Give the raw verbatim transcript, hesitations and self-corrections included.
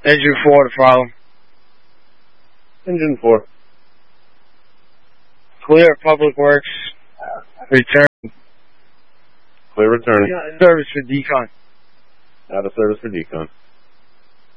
Engine four to follow. Engine four. Clear Public Works. Return. Clear returning. Service for decon. Out of service for decon.